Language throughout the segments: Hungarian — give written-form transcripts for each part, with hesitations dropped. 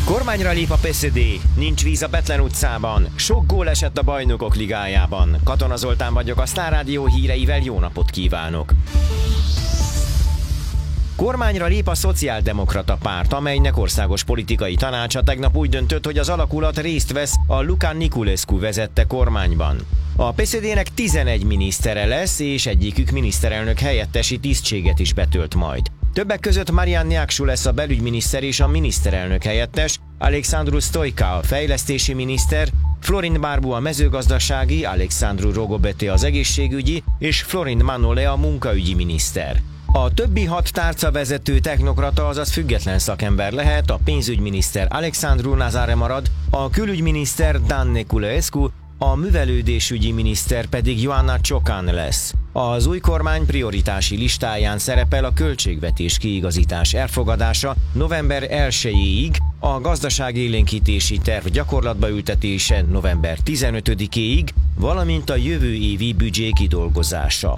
Kormányra lép a PSD, nincs víz a Bethlen utcában, sok gól esett a Bajnokok Ligájában. Katona Zoltán vagyok, a Sztár Rádió híreivel jó napot kívánok! Kormányra lép a Szociáldemokrata Párt, amelynek országos politikai tanácsa tegnap úgy döntött, hogy az alakulat részt vesz a Luca Niculescu vezette kormányban. A PSD-nek 11 minisztere lesz, és egyikük miniszterelnök helyettesi tisztséget is betölt majd. Többek között Marian Niaksu lesz a belügyminiszter és a miniszterelnök helyettes, Alexandru Stoica a fejlesztési miniszter, Florin Barbu a mezőgazdasági, Alexandru Rogobete az egészségügyi és Florin Manole a munkaügyi miniszter. A többi 6 tárcavezető technokrata, azaz független szakember lehet, a pénzügyminiszter Alexandru Nazare marad, a külügyminiszter Dan Neculescu, a művelődésügyi miniszter pedig Ioana Ciocan lesz. Az új kormány prioritási listáján szerepel a költségvetés kiigazítás elfogadása november 1-ig, a gazdaságélénkítési terv gyakorlatba ültetése november 15-ig, valamint a jövő évi büdzsé kidolgozása.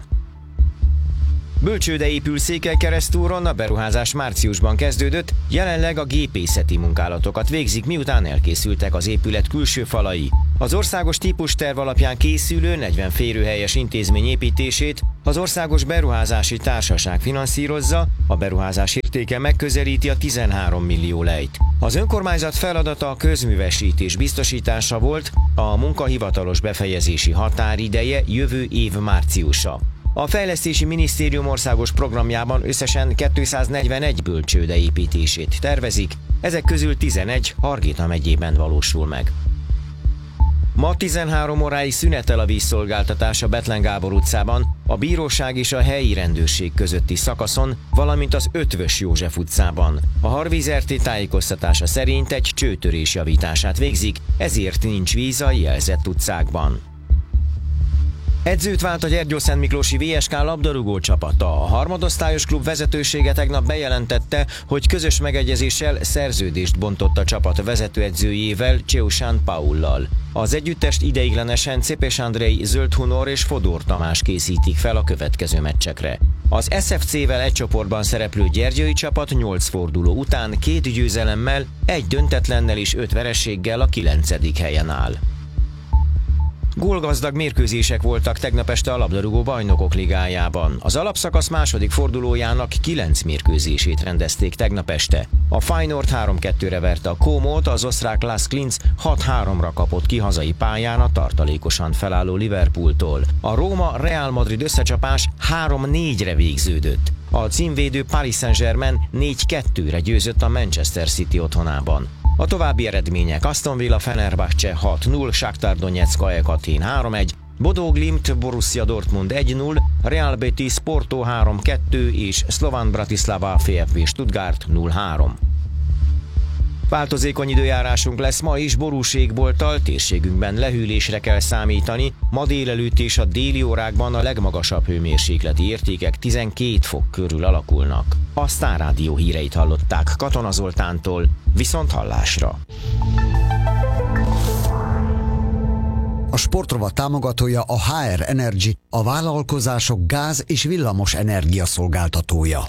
Bölcsőde épül Székelykeresztúron, a beruházás márciusban kezdődött, jelenleg a gépészeti munkálatokat végzik, miután elkészültek az épület külső falai. Az országos típusterv alapján készülő 40 férőhelyes intézmény építését az Országos Beruházási Társaság finanszírozza, a beruházás értéke megközelíti a 13 millió lejt. Az önkormányzat feladata a közművesítés biztosítása volt, a munka hivatalos befejezési határideje jövő év márciusa. A Fejlesztési Minisztérium országos programjában összesen 241 bölcsőde építését tervezik, ezek közül 11 Hargita megyében valósul meg. Ma 13 óráig szünetel a vízszolgáltatás a Bethlen Gábor utcában, a bíróság és a helyi rendőrség közötti szakaszon, valamint az Ötvös József utcában. A Harvíz RT tájékoztatása szerint egy csőtörés javítását végzik, ezért nincs víz a jelzett utcákban. Edzőt vált a Gyergyószentmiklósi VSK labdarúgó csapata. A harmadosztályos klub vezetősége tegnap bejelentette, hogy közös megegyezéssel szerződést bontott a csapat vezetőedzőjével, Cseusán Paullal. Az együttest ideiglenesen Czepes Andrej, Zöld Hunor és Fodor Tamás készítik fel a következő meccsekre. Az SFC-vel egy csoportban szereplő gyergyói csapat 8 forduló után 2 győzelemmel, 1 döntetlennel és 5 vereséggel a 9. helyen áll. Gólgazdag mérkőzések voltak tegnap este a labdarúgó Bajnokok Ligájában. Az alapszakasz második fordulójának 9 mérkőzését rendezték tegnap este. A Feyenoord 3-2-re verte a Komót, az osztrák Las Klinz 6-3-ra kapott ki hazai pályán a tartalékosan felálló Liverpooltól. A Róma Real Madrid összecsapás 3-4-re végződött. A címvédő Paris Saint-Germain 4-2-re győzött a Manchester City otthonában. A további eredmények: Aston Villa Fenerbahce 6-0, Shakhtar Donetsk AEK Atén 3-1, Bodø Glimt Borussia Dortmund 1-0, Real Betis Porto 3-2 és Slovan Bratislava VfB Stuttgart 0-3. Változékony időjárásunk lesz ma is, borúségbolttal, térségünkben lehűlésre kell számítani, ma délelőtt és a déli órákban a legmagasabb hőmérsékleti értékek 12 fok körül alakulnak. A Sztár Rádió híreit hallották Katona Zoltántól, viszont hallásra. A sportrovat támogatója a HR Energy, a vállalkozások gáz- és villamos energia szolgáltatója.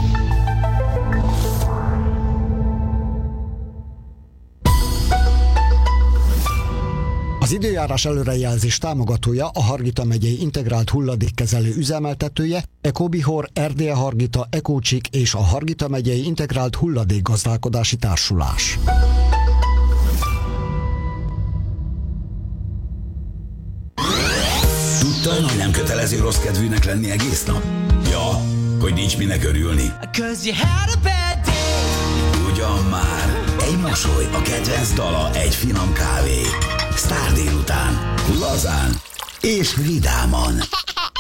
Az időjárás előrejelzés támogatója a Hargita megyei integrált hulladékkezelő üzemeltetője, Ecobihor, Erdélye Hargita, Ecócsik és a Hargita megyei integrált hulladékgazdálkodási társulás. Tudtad, hogy nem kötelező rossz kedvűnek lenni egész nap? Ja, hogy nincs minek örülni. Ugyan már, egy mosoly, a kedvenc dala, egy finom kávé. Sztár délután, lazán és vidáman.